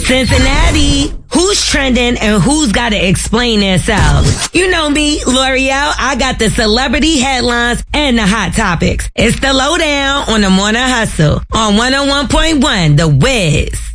Cincinnati, who's trending and who's got to explain themselves? You know me, L'Oreal. I got the celebrity headlines and the hot topics. It's the lowdown on the Morning Hustle on 101.1 The Wiz.